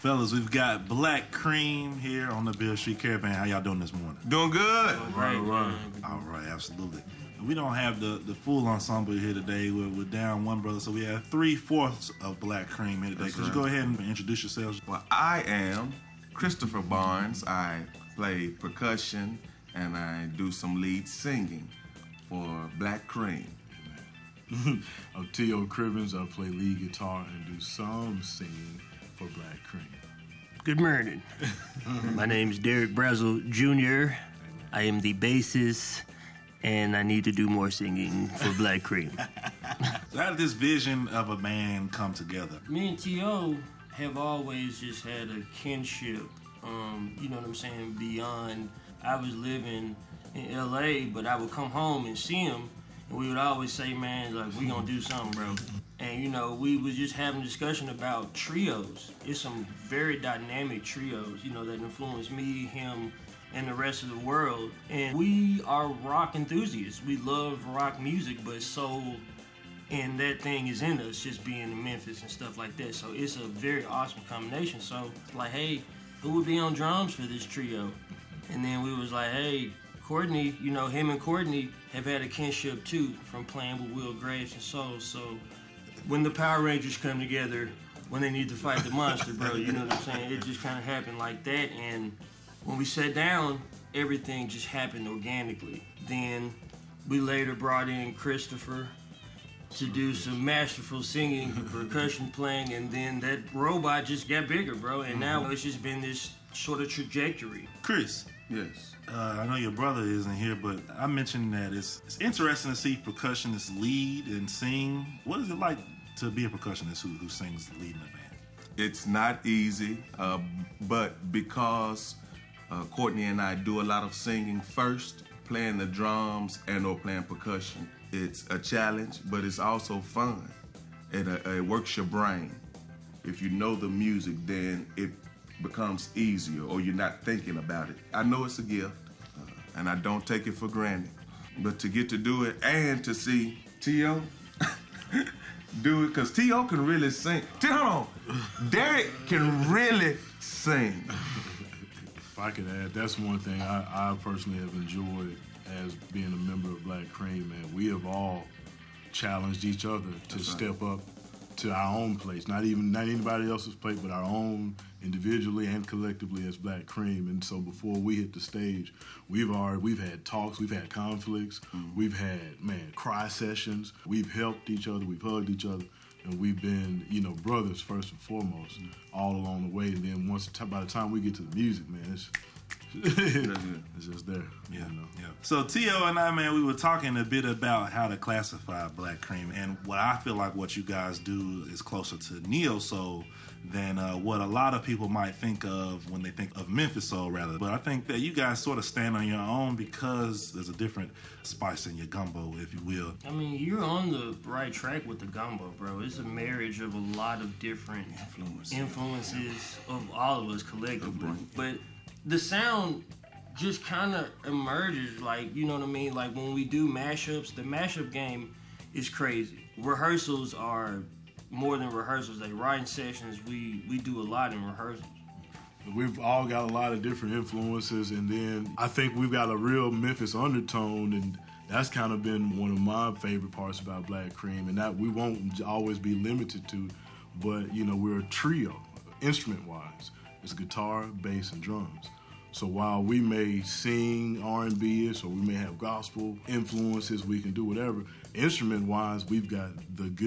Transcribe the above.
Fellas, we've got Black Cream here on the Beale Street Caravan. How y'all doing this morning? Doing good. All right, absolutely. We don't have the full ensemble here today. We're down one brother, so we have 3/4 of Black Cream here today. Could you go ahead and introduce yourselves? Well, I am Christopher Barnes. I play percussion and I do some lead singing for Black Cream. I'm T.O. Crivens. I play lead guitar and do some singing for Black Cream. Good morning. My name's Derek Brazel Jr. I am the bassist, and I need to do more singing for Black Cream. So how did this vision of a band come together? Me and T.O. have always just had a kinship, you know what I'm saying, beyond. I was living in L.A., but I would come home and see him, and we would always say, man, like, we gonna do something, bro. And, you know, we was just having a discussion about trios. It's some very dynamic trios, you know, that influenced me, him, and the rest of the world. And we are rock enthusiasts. We love rock music, but soul and that thing is in us, just being in Memphis and stuff like that. So it's a very awesome combination. So, like, hey, who would be on drums for this trio? And then we was like, hey, Courtney, you know, him and Courtney have had a kinship too from playing with Will Graves and Soul. So when the Power Rangers come together, when they need to fight the monster, bro, you know what I'm saying? It just kind of happened like that. And when we sat down, everything just happened organically. Then we later brought in Christopher to do some masterful singing and percussion playing, and then that robot just got bigger, bro. And now it's just been this sort of trajectory. Chris. Yes. I know your brother isn't here, but I mentioned that it's interesting to see percussionists lead and sing. What is it like to be a percussionist who sings the lead in the band? It's not easy, but because Courtney and I do a lot of singing first, playing the drums and or playing percussion, it's a challenge, but it's also fun. It works your brain. If you know the music, then it becomes easier, or you're not thinking about it. I know it's a gift, and I don't take it for granted. But to get to do it and to see T.O. do it, because T.O. can really sing. Hold on. Derek can really sing. If I could add, that's one thing I personally have enjoyed as being a member of Black Cream, man. We have all challenged each other to step up to our own place, not anybody else's place, but our own individually and collectively as Black Cream. And so before we hit the stage, we've had talks, we've had conflicts, we've had, cry sessions, we've helped each other, we've hugged each other, and we've been, brothers first and foremost, all along the way. And then by the time we get to the music, man, it's just there. Yeah. So T.O. and I, man, we were talking a bit about how to classify Black Cream, and what I feel like what you guys do is closer to neo soul than what a lot of people might think of when they think of Memphis soul, rather. But I think that you guys sort of stand on your own because there's a different spice in your gumbo, if you will. I mean, you're on the right track with the gumbo, bro. It's a marriage of a lot of different influences of all of us collectively. But the sound just kind of emerges, like, you know what I mean? Like, when we do mashups, the mashup game is crazy. Rehearsals are more than rehearsals. Like, writing sessions, we do a lot in rehearsals. We've all got a lot of different influences, and then I think we've got a real Memphis undertone, and that's kind of been one of my favorite parts about Black Cream, and that we won't always be limited to, but, we're a trio, instrument-wise. It's guitar, bass, and drums. So while we may sing R&B-ish or we may have gospel influences, we can do whatever, instrument-wise, we've got the good